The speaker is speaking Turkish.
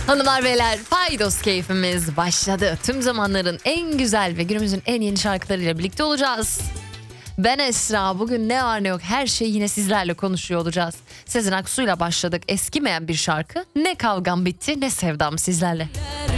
Hanımlar beyler, Paydos keyfimiz başladı. Tüm zamanların en güzel ve günümüzün en yeni şarkılarıyla birlikte olacağız. Ben Esra, bugün ne var ne yok her şeyi yine sizlerle konuşuyor olacağız. Sezen Aksu'yla başladık, eskimeyen bir şarkı. Ne kavgam bitti ne sevdam sizlerle.